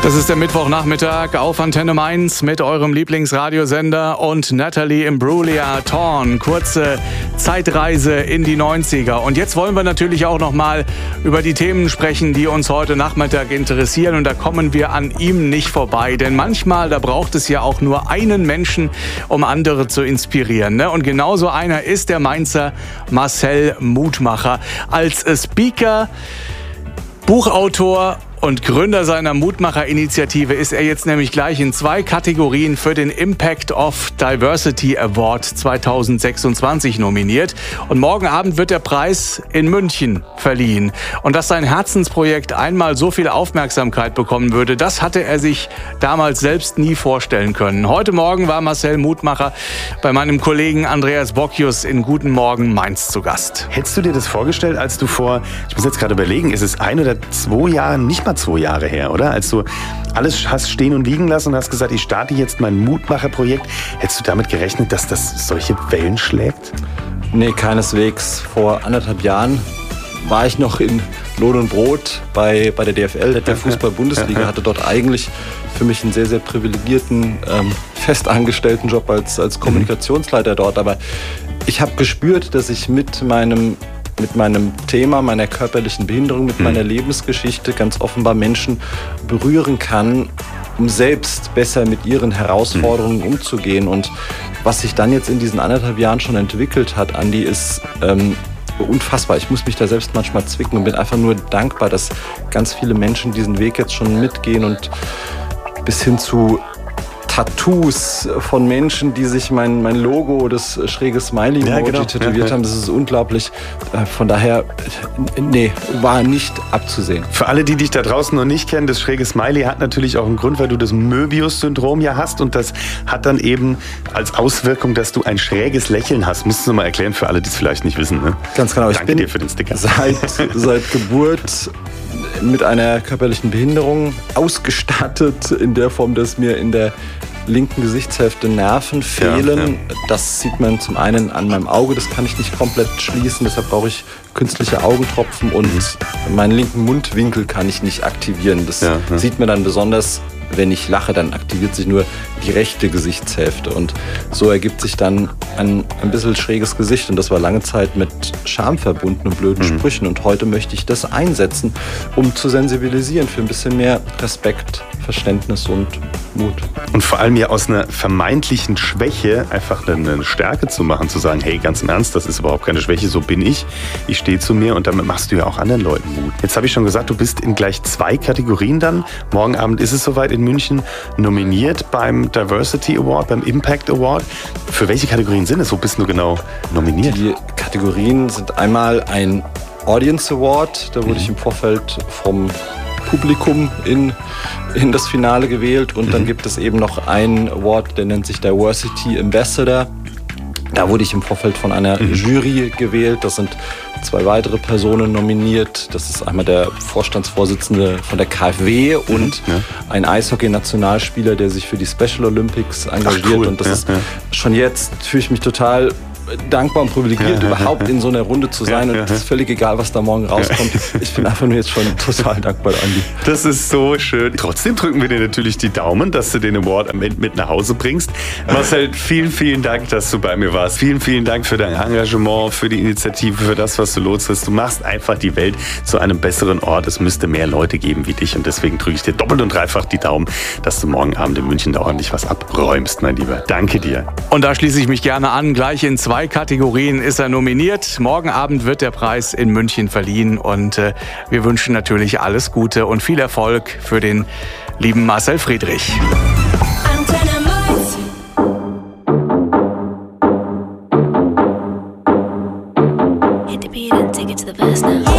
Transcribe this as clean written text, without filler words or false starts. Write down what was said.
Es ist der Mittwochnachmittag auf Antenne Mainz mit eurem Lieblingsradiosender und Natalie Imbruglia Thorn. Kurze Zeitreise in die 90er. Und jetzt wollen wir natürlich auch noch mal über die Themen sprechen, die uns heute Nachmittag interessieren. Und da kommen wir an ihm nicht vorbei. Denn manchmal, da braucht es ja auch nur einen Menschen, um andere zu inspirieren. Ne? Und genauso einer ist der Mainzer Marcel Mutmacher. Als Speaker, Buchautor und Gründer seiner Mutmacher-Initiative ist er jetzt nämlich gleich in 2 Kategorien für den Impact of Diversity Award 2026 nominiert. Und morgen Abend wird der Preis in München verliehen. Und dass sein Herzensprojekt einmal so viel Aufmerksamkeit bekommen würde, das hatte er sich damals selbst nie vorstellen können. Heute Morgen war Marcel Mutmacher bei meinem Kollegen Andreas Bockius in Guten Morgen Mainz zu Gast. Hättest du dir das vorgestellt, als du ich muss jetzt gerade überlegen, ist es 1 oder 2 Jahre, nicht mal 2 Jahre her, oder? Als du alles hast stehen und liegen lassen und hast gesagt, ich starte jetzt mein Mutmacher-Projekt. Hättest du damit gerechnet, dass das solche Wellen schlägt? Nee, keineswegs. Vor 1,5 Jahren war ich noch in Lohn und Brot bei der DFL, der Fußball-Bundesliga, hatte dort eigentlich für mich einen sehr, sehr privilegierten, festangestellten Job als Kommunikationsleiter dort. Aber ich habe gespürt, dass ich mit meinem Thema, meiner körperlichen Behinderung, mit meiner Lebensgeschichte ganz offenbar Menschen berühren kann, um selbst besser mit ihren Herausforderungen umzugehen. Und was sich dann jetzt in diesen 1,5 Jahren schon entwickelt hat, Andi, ist unfassbar. Ich muss mich da selbst manchmal zwicken und bin einfach nur dankbar, dass ganz viele Menschen diesen Weg jetzt schon mitgehen und bis hin zu Tattoos von Menschen, die sich mein Logo, das schräge Smiley-Emoji tätowiert haben. Das ist unglaublich. Von daher, nee, war nicht abzusehen. Für alle, die dich da draußen noch nicht kennen, das schräge Smiley hat natürlich auch einen Grund, weil du das Möbius-Syndrom ja hast. Und das hat dann eben als Auswirkung, dass du ein schräges Lächeln hast. Musst du mal erklären für alle, die es vielleicht nicht wissen. Ne? Ganz genau. Danke dir für den Sticker. Seit Geburt mit einer körperlichen Behinderung ausgestattet in der Form, dass mir in der linken Gesichtshälfte Nerven fehlen. Ja. Das sieht man zum einen an meinem Auge, das kann ich nicht komplett schließen, deshalb brauche ich künstliche Augentropfen und meinen linken Mundwinkel kann ich nicht aktivieren. Das sieht man dann besonders, wenn ich lache, dann aktiviert sich nur die rechte Gesichtshälfte und so ergibt sich dann ein bisschen schräges Gesicht und das war lange Zeit mit Scham verbunden und blöden Sprüchen und heute möchte ich das einsetzen, um zu sensibilisieren für ein bisschen mehr Respekt, Verständnis und Mut. Und vor allem ja aus einer vermeintlichen Schwäche einfach eine Stärke zu machen, zu sagen, hey, ganz im Ernst, das ist überhaupt keine Schwäche, so bin ich stehe zu mir und damit machst du ja auch anderen Leuten Mut. Jetzt habe ich schon gesagt, du bist in gleich 2 Kategorien dann. Morgen Abend ist es soweit in München nominiert beim Diversity Award, beim Impact Award. Für welche Kategorien sind es? Wo bist du genau nominiert? Die Kategorien sind einmal ein Audience Award, da wurde ich im Vorfeld vom Publikum in das Finale gewählt und dann gibt es eben noch einen Award, der nennt sich Diversity Ambassador. Da wurde ich im Vorfeld von einer Jury gewählt. Das sind 2 weitere Personen nominiert. Das ist einmal der Vorstandsvorsitzende von der KfW und ein Eishockey-Nationalspieler, der sich für die Special Olympics engagiert. Ach, cool. Und das ist schon jetzt, fühle ich mich total dankbar und privilegiert, überhaupt in so einer Runde zu sein. Und es ist völlig egal, was da morgen rauskommt. Ich bin einfach nur jetzt schon total dankbar, Andi. Das ist so schön. Trotzdem drücken wir dir natürlich die Daumen, dass du den Award mit nach Hause bringst. Marcel, vielen, vielen Dank, dass du bei mir warst. Vielen, vielen Dank für dein Engagement, für die Initiative, für das, was du loslässt. Du machst einfach die Welt zu einem besseren Ort. Es müsste mehr Leute geben wie dich. Und deswegen drücke ich dir doppelt und dreifach die Daumen, dass du morgen Abend in München da ordentlich was abräumst, mein Lieber. Danke dir. Und da schließe ich mich gerne an. Gleich in 2 Kategorien ist er nominiert. Morgen Abend wird der Preis in München verliehen und wir wünschen natürlich alles Gute und viel Erfolg für den lieben Marcel Friedrich.